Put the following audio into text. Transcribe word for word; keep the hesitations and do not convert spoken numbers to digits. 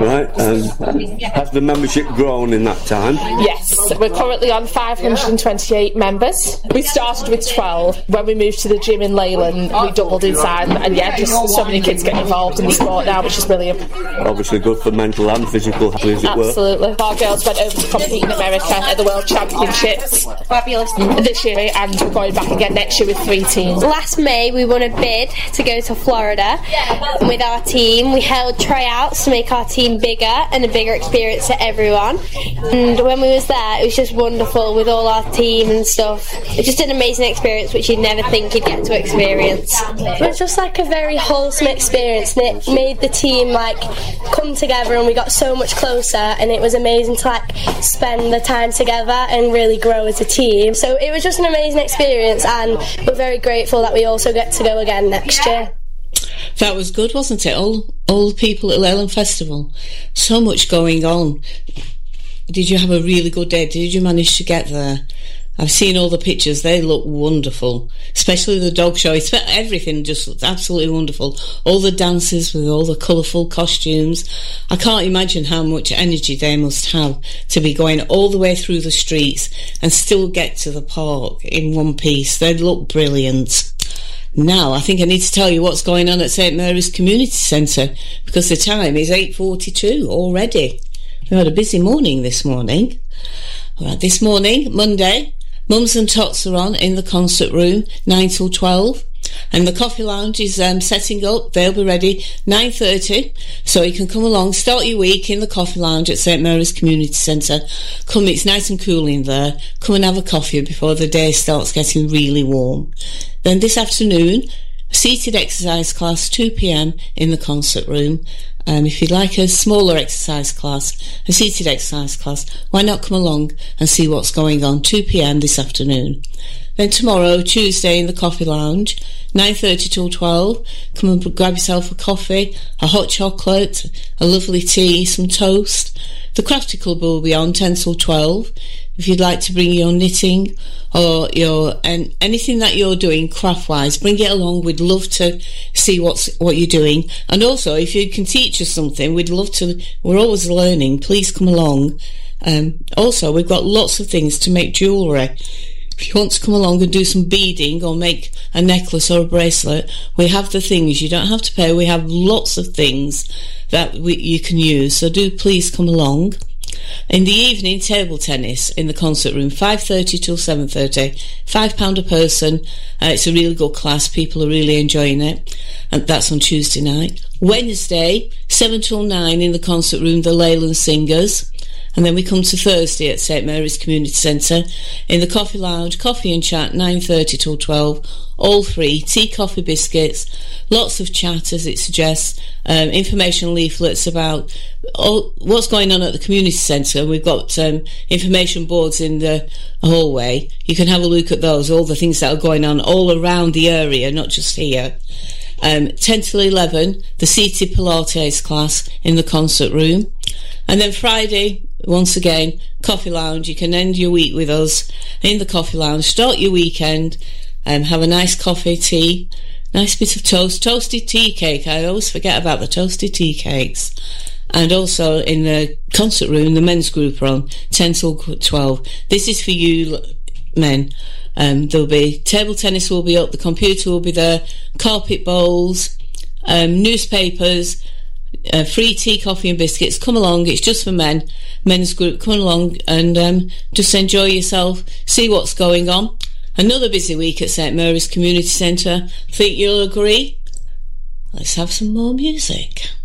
Right, um, has the membership grown in that time? Yes, we're currently on five hundred twenty-eight members. We started with twelve. When we moved to the gym in Leyland, we doubled in size, and yeah, just so many kids get involved in the sport now, which is brilliant. Obviously good for mental and physical health, as it were. Absolutely. Our girls went over to compete in America at the World Championships Fabulous. this year, and we're going back again next year with three teams. Last May, we won a bid to go to Florida with our team. We held tryouts to make our team bigger and a bigger experience for everyone. And when we was there, it was just wonderful with all our team and stuff. It's just an amazing experience which you'd never think you'd get to experience. It was just like a very wholesome experience, and it made the team like come together, and we got so much closer, and it was amazing to like spend the time together and really grow as a team. So it was just an amazing experience, and we're very grateful that we also get to go again next year. That was good, wasn't it? All all the people at Leyland Festival. So much going on. Did you have a really good day? Did you manage to get there? I've seen all the pictures. They look wonderful. Especially the dog show. It's everything just looks absolutely wonderful. All the dances with all the colourful costumes. I can't imagine how much energy they must have to be going all the way through the streets and still get to the park in one piece. They look brilliant. Now, I think I need to tell you what's going on at St Mary's Community Centre, because the time is eight forty-two already. We had a busy morning this morning. Right, this morning, Monday, Mums and Tots are on in the concert room, nine till twelve. And the coffee lounge is um, setting up. They'll be ready nine thirty, so you can come along, start your week in the coffee lounge at St Mary's Community Centre. Come, it's nice and cool in there. Come and have a coffee before the day starts getting really warm. Then this afternoon, a seated exercise class, two p.m. in the concert room. Um, if you'd like a smaller exercise class, a seated exercise class, why not come along and see what's going on, two p.m. this afternoon. Then tomorrow, Tuesday, in the coffee lounge, nine thirty till twelve, come and grab yourself a coffee, a hot chocolate, a lovely tea, some toast. The Crafty Club will be on ten till twelve. If you'd like to bring your knitting or your and anything that you're doing craft-wise, bring it along. We'd love to see what's what you're doing. And also, if you can teach us something, we'd love to. We're always learning. Please come along. Um, also, we've got lots of things to make jewellery. If you want to come along and do some beading or make a necklace or a bracelet, we have the things. You don't have to pay. We have lots of things that we, you can use. So do please come along. In the evening, table tennis in the concert room, five thirty till seven thirty, five pounds a person. Uh, it's a really good class. People are really enjoying it. And that's on Tuesday night. Wednesday, seven till nine in the concert room, the Leyland Singers. And then we come to Thursday at St Mary's Community Centre in the coffee lounge, coffee and chat, nine thirty till twelve, all free, tea, coffee, biscuits, lots of chat as it suggests, um, information leaflets about all, what's going on at the community centre. We've got um, information boards in the hallway. You can have a look at those, all the things that are going on all around the area, not just here. Um, ten till eleven, the seated Pilates class in the concert room. And then Friday, once again, coffee lounge. You can end your week with us in the coffee lounge. Start your weekend and um, have a nice coffee, tea, nice bit of toast, toasted tea cake. I always forget about the toasted tea cakes. And also in the concert room, the men's group are on ten till twelve. This is for you men. Um, there'll be table tennis will be up, the computer will be there, carpet bowls, um, newspapers, uh, free tea, coffee and biscuits. Come along, it's just for men, men's group. Come along and um, just enjoy yourself, see what's going on. Another busy week at St Mary's Community Centre. Think you'll agree? Let's have some more music.